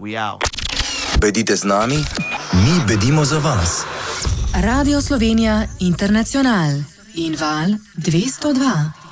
Bedite z nami, mi bedimo za vas. Radio Slovenija Internacional in Val 202.